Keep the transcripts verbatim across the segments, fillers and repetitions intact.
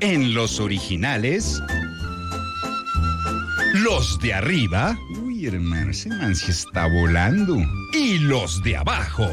En los originales, los de arriba, uy, hermano, ese man sí está volando. Y los de abajo.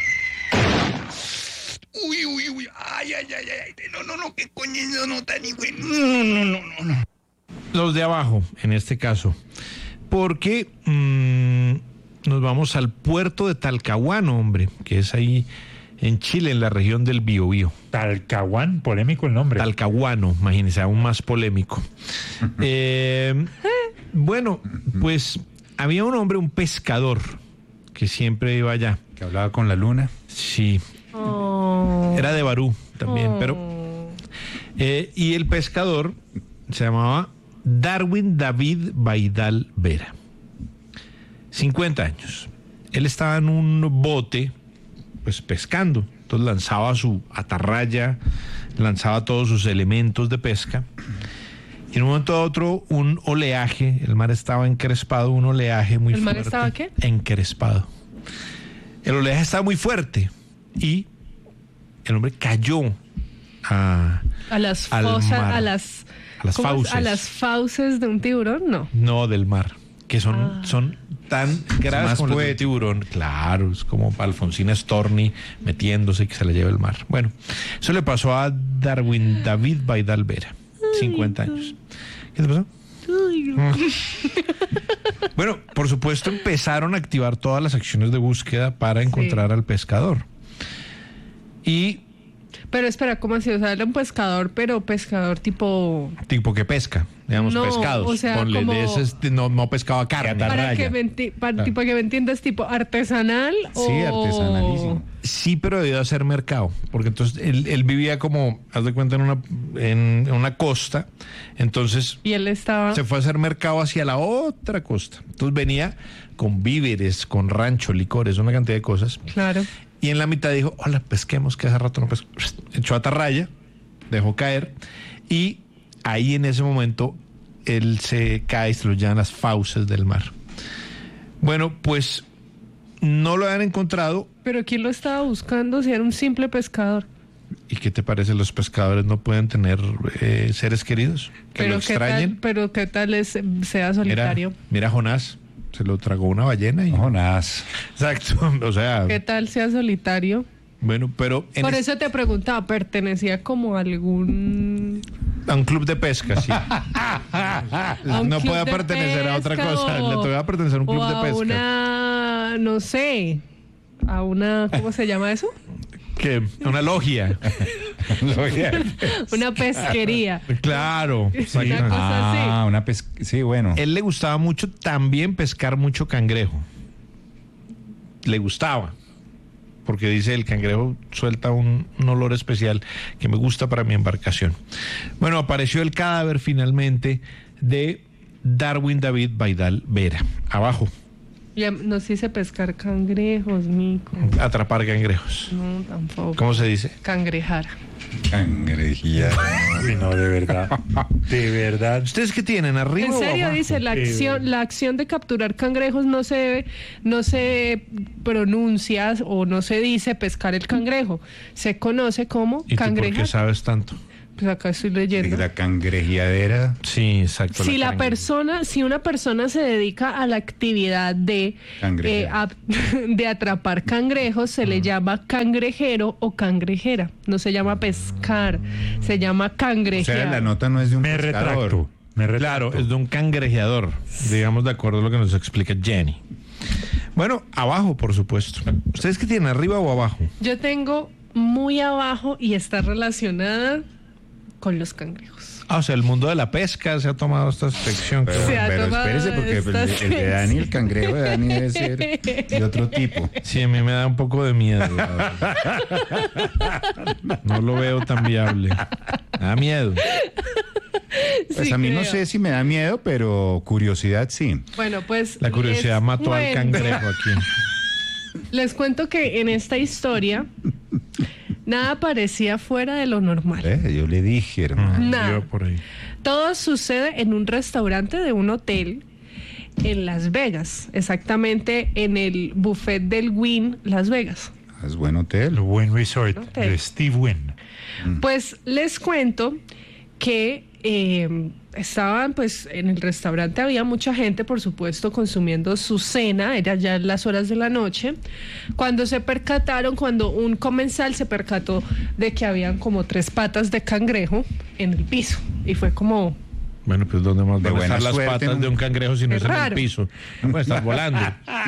Uy, uy, uy, ay, ay, ay, ay, no, no, no, qué coño, no, no, tan bueno, no, no, no, no, no. Los de abajo, en este caso, porque mmm, nos vamos al puerto de Talcahuano, hombre, que es ahí en Chile, en la región del Biobío. Talcahuán, polémico el nombre. Talcahuano, imagínense, aún más polémico. eh, bueno, pues había un hombre, un pescador, que siempre iba allá. Que hablaba con la luna. Sí. Oh. Era de Barú también, oh. pero... Eh, y el pescador se llamaba Darwin David Baidal Vera. cincuenta años. Él estaba en un bote, pues pescando. Entonces lanzaba su atarraya, lanzaba todos sus elementos de pesca. Y en un momento a otro, un oleaje, el mar estaba encrespado, un oleaje muy fuerte. ¿El mar estaba qué? Encrespado. El oleaje estaba muy fuerte y el hombre cayó a, a las fosas, a las, a las fauces. A las fauces de un tiburón, no. No, del mar, que son, ah. son tan graves como puede. el tiburón. Claro, es como Alfonsina Storni metiéndose y que se le lleve el mar. Bueno, eso le pasó a Darwin David Baidal Vera, cincuenta años. ¿Qué te pasó? Bueno, por supuesto empezaron a activar todas las acciones de búsqueda para encontrar sí. al pescador. Y... Pero espera, ¿cómo así? O sea, era un pescador, pero pescador tipo... Tipo que pesca, digamos, no, pescados. O sea, Ponle, como... de ese, no, no pescaba carne. Para que, me enti... para, claro. tipo que me entiendas, tipo artesanal o... Sí, artesanalísimo. Sí, pero debió hacer mercado, porque entonces él, él vivía como, haz de cuenta, en una, en una costa, entonces... Y él estaba... Se fue a hacer mercado hacia la otra costa. Entonces venía con víveres, con rancho, licores, una cantidad de cosas. Claro. Y en la mitad dijo, hola, pesquemos, que hace rato no pesco. Echó atarraya, dejó caer, y ahí en ese momento él se cae y se lo llevan las fauces del mar. Bueno, pues no lo habían encontrado. ¿Pero quién lo estaba buscando si era un simple pescador? ¿Y qué te parece? ¿Los pescadores no pueden tener eh, seres queridos que pero lo extrañen? ¿qué tal, pero qué tal es, sea solitario? Mira, mira Jonás. Se lo tragó una ballena y... Jonás. Exacto, o sea... ¿Qué tal sea solitario? Bueno, pero... En Por es... eso te preguntaba, ¿pertenecía como a algún... A un club de pesca, sí. No puede pertenecer a otra cosa, o... le toca pertenecer a un club o de pesca. A una... no sé, a una... ¿cómo se llama eso? ¿Qué? Una logia. Una pesquería. Claro. Sí. Una cosa ah, así. una pesca. Sí, bueno. Él le gustaba mucho también pescar mucho cangrejo. Le gustaba. Porque dice el cangrejo suelta un, un olor especial que me gusta para mi embarcación. Bueno, apareció el cadáver finalmente de Darwin David Baidal Vera. Abajo. Ya nos hice pescar cangrejos, mico. Atrapar cangrejos. No, tampoco. ¿Cómo se dice? Cangrejar. Cangrejía. Uy, no, de verdad. De verdad. ¿Ustedes qué tienen? ¿Arriba en o serio? abajo? Dice, la Eh, acción, la acción de capturar cangrejos no se, no se pronuncia o no se dice pescar el cangrejo. Se conoce como ¿Y tú por cangrejar. qué sabes tanto? Pues acá estoy leyendo. La cangrejeadera. Sí, exacto. Si la cangre- persona, si una persona se dedica a la actividad de, Cangrejear. eh, a- de atrapar cangrejos, se le llama cangrejero o cangrejera. No se llama pescar, se llama O cangrejear. sea, la nota no es de un Me pescador. retracto. Me retracto. Claro, es de un cangrejeador, digamos, de acuerdo a lo que nos explica Jenny. Bueno, abajo, por supuesto. ¿Ustedes qué tienen, arriba o abajo? Yo tengo muy abajo y está relacionada con los cangrejos. Ah, o sea, el mundo de la pesca se ha tomado esta sección. Pero, Se ha pero tomado espérese, porque esta el, el de Dani, el cangrejo de Dani debe ser de otro tipo. Sí, a mí me da un poco de miedo. la verdad. No lo veo tan viable. Me da miedo. Pues Sí, a mí creo. no sé si me da miedo, pero curiosidad sí. Bueno, pues La curiosidad les mató al cuento- cangrejo aquí. Les cuento que en esta historia nada parecía fuera de lo normal. Eh, Yo le dije, hermano. Mm, Nada. yo por ahí. Todo sucede en un restaurante de un hotel en Las Vegas, exactamente en el buffet del Wynn Las Vegas. Es buen hotel. El Wynn Resort Hotel. de Steve Wynn. Pues les cuento que eh, estaban pues en el restaurante, había mucha gente, por supuesto, consumiendo su cena, era ya en las horas de la noche, cuando se percataron, cuando un comensal se percató de que habían como tres patas de cangrejo en el piso, y fue como... Bueno, pues ¿dónde más De van a buena estar las suerte, patas ¿no? de un cangrejo si no Es es en el raro. piso? No puede estar volando.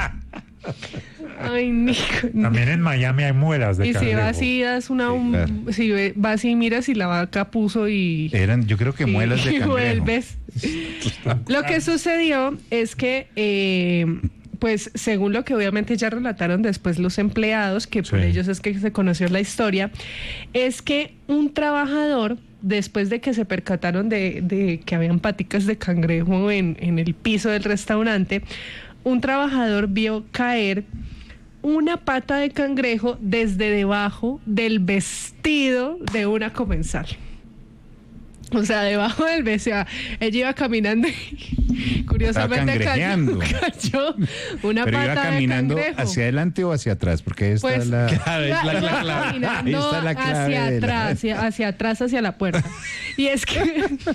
Ay, Nico. También en Miami hay muelas de Y si cangrejo. vas y das una... Sí, un- claro. si ve- vas y miras y la vaca puso y... Eran, yo creo que muelas de y cangrejo. vuelves. Lo que sucedió es que, eh, pues, según lo que obviamente ya relataron después los empleados, que por Sí. ellos es que se conoció la historia, es que un trabajador, después de que se percataron de, de que habían paticas de cangrejo en, en el piso del restaurante, un trabajador vio caer una pata de cangrejo desde debajo del vestido de una comensal. O sea, debajo del vestido. Ella iba caminando y curiosamente Estaba cayó, cangrejeando. cayó una Pero pata iba de caminando cangrejo. hacia adelante o hacia atrás, porque ahí está Pues, la... Claro, es la iba clave. caminando Ahí está la clave hacia de la- atrás, hacia, hacia atrás, hacia la puerta. Y es que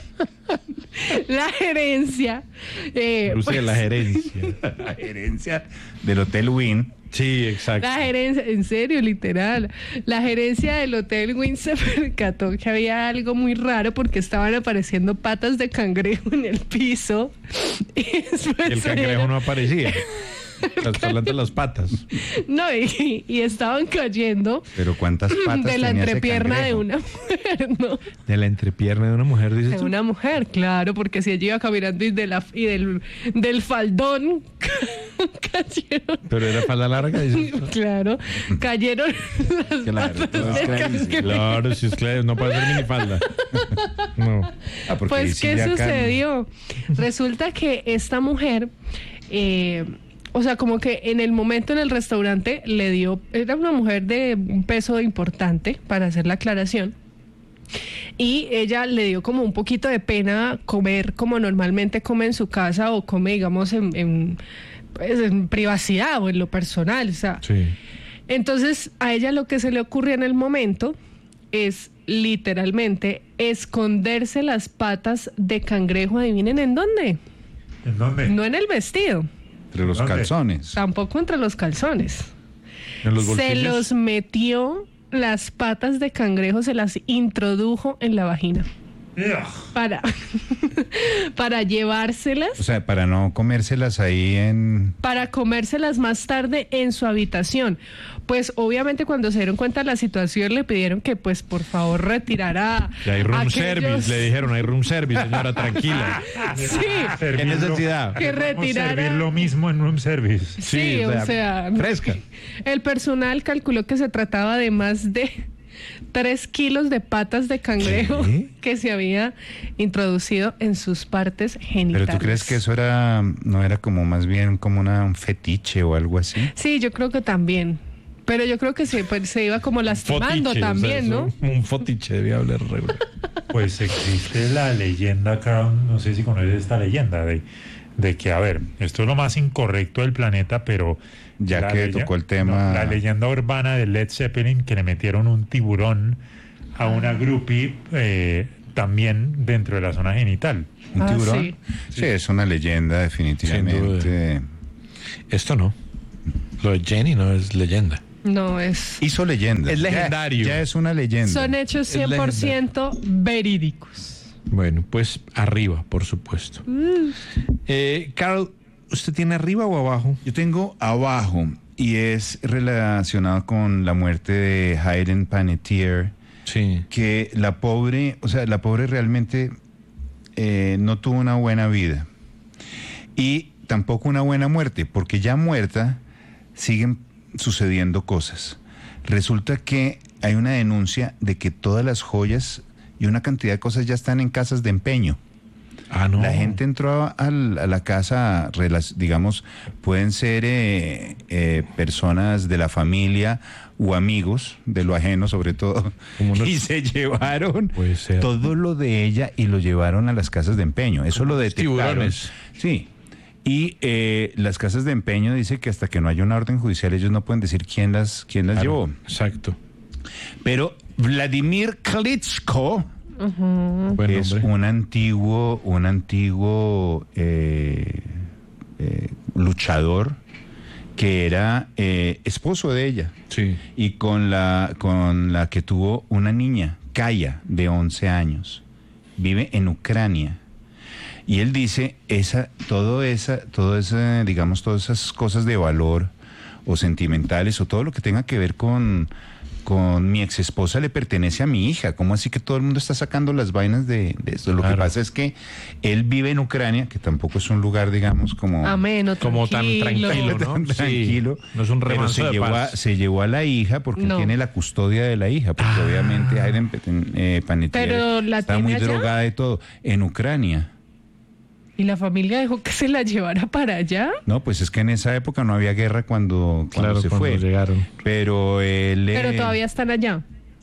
la gerencia... eh, Luce pues, la gerencia. la gerencia del Hotel Wynn. Sí, exacto. La gerencia, en serio, literal. La gerencia del Hotel Wynn se percató que había algo muy raro porque estaban apareciendo patas de cangrejo en el piso. Y, después Y el cangrejo era- no aparecía. Está hablando de las patas. No, y, y estaban cayendo Pero ¿cuántas patas de la tenía ese entrepierna de cangrejo? una mujer, ¿no? De la entrepierna de una mujer, dices De tú. una mujer, claro, porque si ella iba caminando y, de la, y del, del faldón cayeron. Pero era falda larga, dices tú. Claro, cayeron las Claro, patas todo es de clarísimo. cangrejo. Claro, si es claro, no puede ser minifalda. No. Ah, porque ahí Pues, sí ¿qué ya acá- sucedió? Resulta que esta mujer, eh, o sea, como que en el momento en el restaurante le dio, era una mujer de un peso importante, para hacer la aclaración, y ella le dio como un poquito de pena comer como normalmente come en su casa o come, digamos, en, en, pues, en privacidad o en lo personal, o sea. Sí. Entonces, a ella lo que se le ocurrió en el momento es literalmente esconderse las patas de cangrejo, adivinen en dónde, ¿En dónde? no en el vestido, Entre los ¿Dónde? calzones. tampoco entre los calzones. En los Se bolsillos. los metió, las patas de cangrejo se las introdujo en la vagina Ugh. para, para llevárselas, O sea, para no comérselas ahí en... para comérselas más tarde en su habitación. Pues obviamente cuando se dieron cuenta de la situación le pidieron que pues por favor retirara Y hay room aquellos- service, le dijeron, hay room service, señora, tranquila. Sí, Servirlo- ¿Qué necesidad? que Podemos retirara- servir lo mismo en room service. sí, o sea, fresca. el personal calculó que se trataba de más de tres kilos de patas de cangrejo ¿Qué? que se había introducido en sus partes genitales. Pero tú crees que eso era, no era como más bien como una, un fetiche o algo así. Sí, yo creo que también. Pero yo creo que se, pues, se iba como lastimando Fotiche, también, o sea, ¿no? eso, Un fotiche debía hablar regular. Pues existe la leyenda, Crown, no sé si conoces esta leyenda, de, de que, a ver, esto es lo más incorrecto del planeta, pero... Ya la que leye- tocó el tema- no, la leyenda urbana de Led Zeppelin, que le metieron un tiburón a una groupie eh, también dentro de la zona genital. ¿Un Ah, tiburón? sí. Sí. es una leyenda definitivamente. Esto no. Lo de Jenny no es leyenda. No, es... Hizo leyenda. Es Ya- legendario. Ya, es una leyenda. Son hechos Es cien por ciento verídicos. Bueno, pues arriba, por supuesto. Eh, Carol, ¿usted tiene arriba o abajo? Yo tengo abajo y es relacionado con la muerte de Hayden Panettiere, Sí. que la pobre, o sea, la pobre realmente eh, no tuvo una buena vida y tampoco una buena muerte, porque ya muerta siguen sucediendo cosas. Resulta que hay una denuncia de que todas las joyas y una cantidad de cosas ya están en casas de empeño. Ah, no. La gente entró al- a la casa, rela- digamos, pueden ser eh, eh, personas de la familia o amigos, de lo ajeno sobre todo, Como unos- y se llevaron Puede ser. todo lo de ella y lo llevaron a las casas de empeño. Eso lo detectaron. tiburones. Sí. Y eh, las casas de empeño dice que hasta que no haya una orden judicial ellos no pueden decir quién las, quién las Claro, llevó. Exacto. Pero Vladimir Klitschko, Ujú. Buen es nombre. un antiguo, un antiguo eh, eh, luchador que era eh, esposo de ella Sí. y con la, con la que tuvo una niña, Kaya, de once años. Vive en Ucrania. Y él dice, esa, todo esa, todo esa, digamos, todas esas cosas de valor o sentimentales o todo lo que tenga que ver con, con mi ex esposa le pertenece a mi hija. ¿Cómo así que todo el mundo está sacando las vainas de, de esto? Lo Claro. que pasa es que él vive en Ucrania, que tampoco es un lugar, digamos, como... Ameno, Como tan tranquilo, ¿no? tan Sí. tranquilo. No es un pero remanso se de llevó, a, paz. se llevó a la hija porque él No. tiene la custodia de la hija, porque Ah. obviamente Hayden eh, Panettiere Pero la está tiene muy allá. drogada y todo. En Ucrania. ¿Y la familia dejó que se la llevara para allá? No, pues es que en esa época no había guerra cuando, cuando Claro, se cuando fue. llegaron. Pero él... Pero eh, todavía están allá.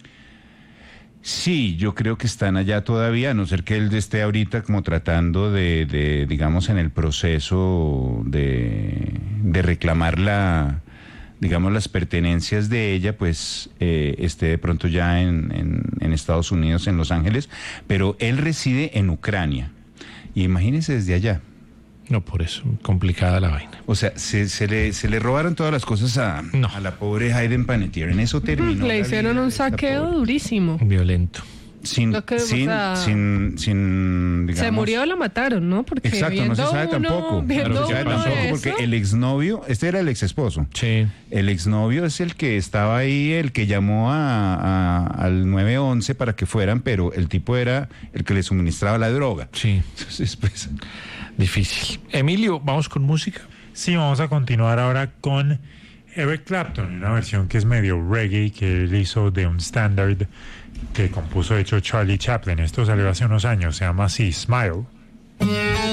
Sí, yo creo que están allá todavía, a no ser que él esté ahorita como tratando de, de digamos, en el proceso de, de reclamar la, digamos, las pertenencias de ella, pues eh, esté de pronto ya en, en, en Estados Unidos, en Los Ángeles, pero él reside en Ucrania. Y imagínense desde allá. No, por eso, complicada la vaina. O sea, se, se, le, se le robaron todas las cosas a, No. a la pobre Hayden Panettiere. En eso terminó. Le la hicieron vida un de esta saqueo pobre. durísimo. Violento. Sin, Lo que, o sin, sea, sin, sin, digamos... Se murió o la mataron, ¿no? Porque Exacto, no viendo se sabe uno, tampoco. viendo Claro, No se sabe uno tampoco eso, porque el exnovio, este era el ex esposo. Sí. El exnovio es el que estaba ahí, el que llamó a, a- al nueve once para que fueran, pero el tipo era el que le suministraba la droga. Sí. Entonces, pues, Difícil. Emilio, vamos con música. Sí, vamos a continuar ahora con Eric Clapton, una versión que es medio reggae que él hizo de un standard que compuso de hecho Charlie Chaplin. Esto salió hace unos años, se llama así, Smile.